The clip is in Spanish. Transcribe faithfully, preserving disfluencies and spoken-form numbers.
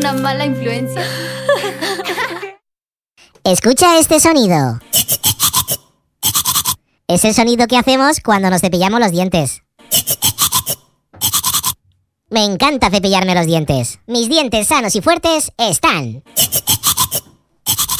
una mala influencia. Escucha este sonido. Es el sonido que hacemos cuando nos cepillamos los dientes. Me encanta cepillarme los dientes. Mis dientes sanos y fuertes están.